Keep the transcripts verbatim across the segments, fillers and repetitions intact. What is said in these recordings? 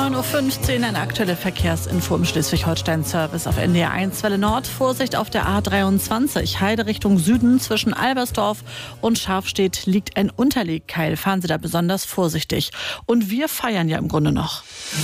neun Uhr fünfzehn, eine aktuelle Verkehrsinfo im Schleswig-Holstein-Service auf N D R eins Welle Nord. Vorsicht auf der A dreiundzwanzig, Heide Richtung Süden. Zwischen Albersdorf und Scharfstedt liegt ein Unterlegkeil. Fahren Sie da besonders vorsichtig. Und wir feiern ja im Grunde noch.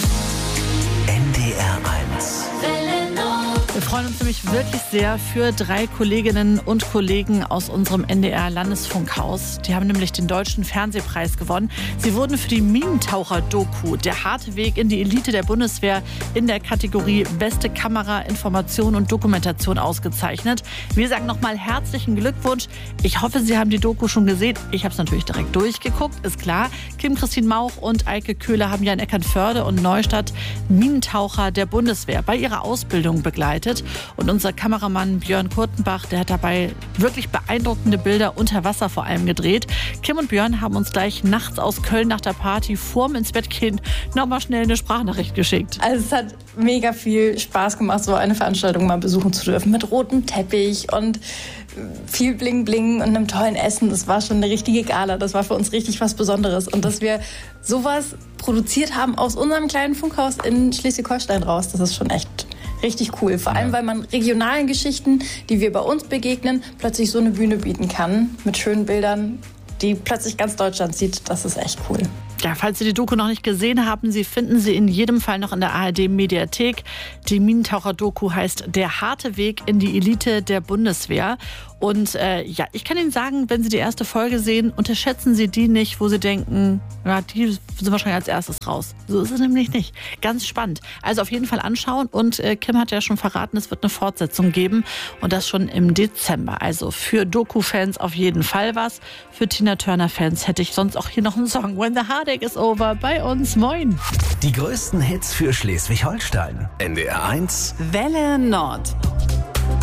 N D R eins. Wir freuen uns nämlich wirklich sehr für drei Kolleginnen und Kollegen aus unserem N D R-Landesfunkhaus. Die haben nämlich den Deutschen Fernsehpreis gewonnen. Sie wurden für die Minentaucher-Doku Der harte Weg in die Elite der Bundeswehr in der Kategorie Beste Kamera, Information und Dokumentation ausgezeichnet. Wir sagen nochmal herzlichen Glückwunsch. Ich hoffe, Sie haben die Doku schon gesehen. Ich habe es natürlich direkt durchgeguckt, ist klar. Kim-Christine Mauch und Eike Köhler haben ja in Eckernförde und Neustadt Minentaucher der Bundeswehr bei ihrer Ausbildung begleitet. Und unser Kameramann Björn Kurtenbach, der hat dabei wirklich beeindruckende Bilder unter Wasser vor allem gedreht. Kim und Björn haben uns gleich nachts aus Köln nach der Party vorm ins Bett gehen nochmal schnell eine Sprachnachricht geschickt. Also es hat mega viel Spaß gemacht, so eine Veranstaltung mal besuchen zu dürfen. Mit rotem Teppich und viel Bling Bling und einem tollen Essen. Das war schon eine richtige Gala. Das war für uns richtig was Besonderes. Und dass wir sowas produziert haben aus unserem kleinen Funkhaus in Schleswig-Holstein raus, das ist schon echt richtig cool. Vor allem, weil man regionalen Geschichten, die wir bei uns begegnen, plötzlich so eine Bühne bieten kann mit schönen Bildern, die plötzlich ganz Deutschland sieht. Das ist echt cool. Ja, falls Sie die Doku noch nicht gesehen haben, Sie finden sie in jedem Fall noch in der A R D-Mediathek. Die Minentaucher-Doku heißt Der harte Weg in die Elite der Bundeswehr. Und äh, ja, ich kann Ihnen sagen, wenn Sie die erste Folge sehen, unterschätzen Sie die nicht, wo Sie denken, ja, die sind wahrscheinlich als erstes raus. So ist es nämlich nicht. Ganz spannend. Also auf jeden Fall anschauen. Und äh, Kim hat ja schon verraten, es wird eine Fortsetzung geben. Und das schon im Dezember. Also für Doku-Fans auf jeden Fall was. Für Tina Turner-Fans hätte ich sonst auch hier noch einen Song. When the Heartache is over bei uns. Moin. Die größten Hits für Schleswig-Holstein. N D R eins. Welle Nord.